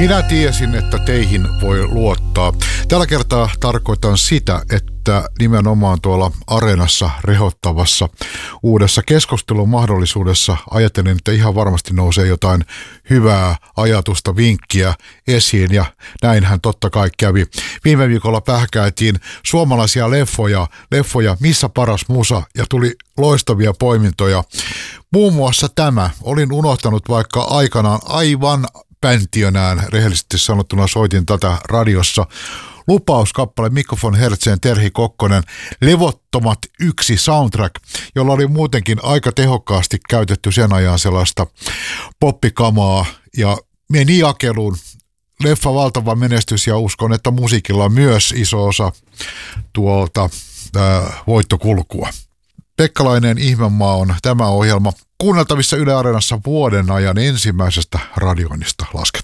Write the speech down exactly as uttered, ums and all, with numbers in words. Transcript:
Minä tiesin, että teihin voi luottaa. Tällä kertaa tarkoitan sitä, että nimenomaan tuolla Areenassa rehottavassa uudessa keskustelun mahdollisuudessa ajattelin, että ihan varmasti nousee jotain hyvää ajatusta, vinkkiä esiin, ja näinhän totta kai kävi. Viime viikolla pähkäiltiin suomalaisia leffoja, leffoja Missä paras musa, ja tuli loistavia poimintoja. Muun muassa tämä. Olin unohtanut, vaikka aikanaan aivan päntiönään, rehellisesti sanottuna soitin tätä radiossa. Lupauskappale Mikko von Hertzén, Terhi Kokkonen, Levottomat yksi soundtrack, jolla oli muutenkin aika tehokkaasti käytetty sen ajan sellaista poppikamaa, ja meni jakeluun. Leffa valtava menestys, ja uskon, että musiikilla on myös iso osa tuolta ää, voittokulkua. Pekkalainen Ihmemaa on tämä ohjelma kuunneltavissa Yle Areenassa vuoden ajan ensimmäisestä radioinnista laskettuna.